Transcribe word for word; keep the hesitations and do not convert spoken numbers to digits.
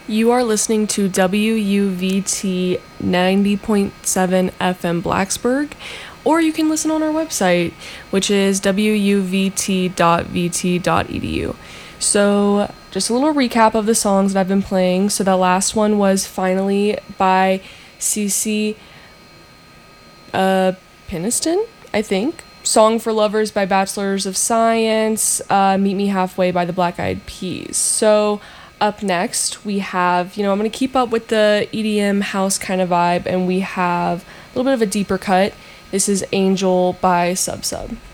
You are listening to W U V T ninety point seven F M Blacksburg, or you can listen on our website, which is w u v t dot v t dot e d u. So, just a little recap of the songs that I've been playing. So, the last one was Finally by Cece uh, Peniston, I think. Song for Lovers by Bachelors of Science, uh, Meet Me Halfway by the Black Eyed Peas. So, up next, we have, you know, I'm going to keep up with the E D M house kind of vibe, and we have a little bit of a deeper cut. This is Angel by Sub Sub.